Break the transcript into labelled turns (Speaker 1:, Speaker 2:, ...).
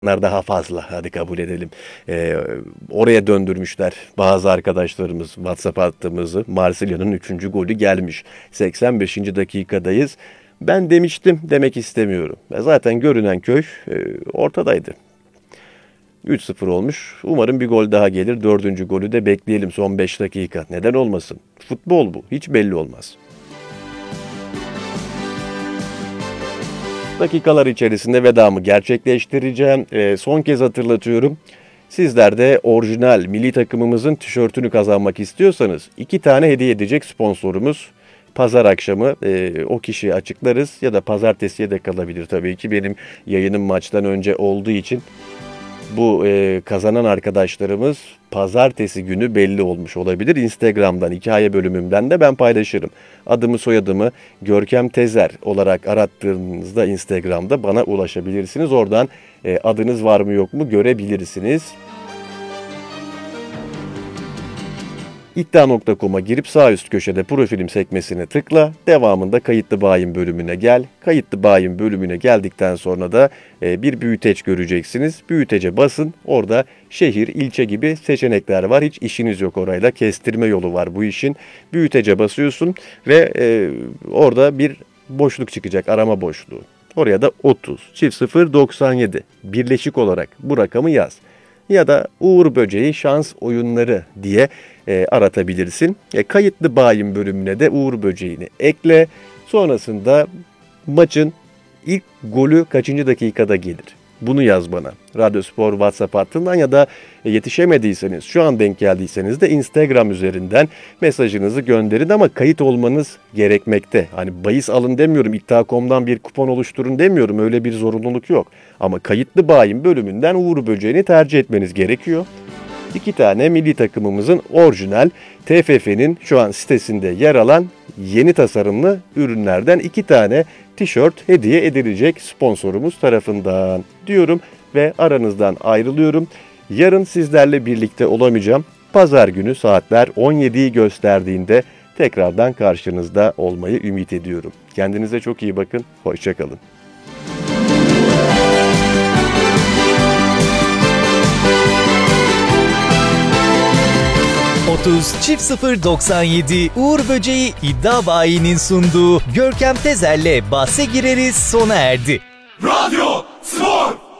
Speaker 1: daha fazla, hadi kabul edelim. Oraya döndürmüşler bazı arkadaşlarımız, WhatsApp attığımızı. Marsilya'nın 3. golü gelmiş. 85. dakikadayız. Ben demiştim demek istemiyorum. Zaten görünen köy ortadaydı. 3-0 olmuş. Umarım bir gol daha gelir. 4. golü de bekleyelim son 5 dakika. Neden olmasın? Futbol bu. Hiç belli olmaz. Dakikalar içerisinde vedamı gerçekleştireceğim. Son kez hatırlatıyorum. Sizler de orijinal milli takımımızın tişörtünü kazanmak istiyorsanız 2 tane hediye edecek sponsorumuz. Pazar akşamı o kişiyi açıklarız ya da pazartesiye de kalabilir tabii ki. Benim yayınım maçtan önce olduğu için bu kazanan arkadaşlarımız pazartesi günü belli olmuş olabilir. Instagram'dan, hikaye bölümümden de ben paylaşırım. Adımı soyadımı Görkem Tezer olarak arattığınızda Instagram'da bana ulaşabilirsiniz. Oradan adınız var mı yok mu görebilirsiniz. İddia.com'a girip sağ üst köşede profilim sekmesine tıkla. Devamında kayıtlı bayin bölümüne gel. Kayıtlı bayin bölümüne geldikten sonra da bir büyüteç göreceksiniz. Büyütece basın. Orada şehir, ilçe gibi seçenekler var. Hiç işiniz yok orayla. Kestirme yolu var bu işin. Büyütece basıyorsun ve orada bir boşluk çıkacak. Arama boşluğu. Oraya da 30 çift 0 97 birleşik olarak bu rakamı yaz. Ya da Uğur Böceği şans oyunları diye aratabilirsin. Kayıtlı bayin bölümüne de Uğur Böceği'ni ekle. Sonrasında maçın ilk golü kaçıncı dakikada gelir? Bunu yaz bana. Radyospor WhatsApp hattından ya da yetişemediyseniz, şu an denk geldiyseniz de Instagram üzerinden mesajınızı gönderin ama kayıt olmanız gerekmekte. Hani bahis alın demiyorum, iddia.com'dan bir kupon oluşturun demiyorum. Öyle bir zorunluluk yok. Ama kayıtlı bayin bölümünden Uğur Böceği'ni tercih etmeniz gerekiyor. 2 tane milli takımımızın orijinal TFF'nin şu an sitesinde yer alan yeni tasarımlı ürünlerden 2 tane tişört hediye edilecek sponsorumuz tarafından diyorum ve aranızdan ayrılıyorum. Yarın sizlerle birlikte olamayacağım. Pazar günü saatler 17'yi gösterdiğinde tekrardan karşınızda olmayı ümit ediyorum. Kendinize çok iyi bakın. Hoşça kalın.
Speaker 2: 30 çift 0 97 Uğur Böceği iddia bayinin sunduğu Görkem Tezer'le bahse gireriz sona erdi.
Speaker 3: Radyo Spor.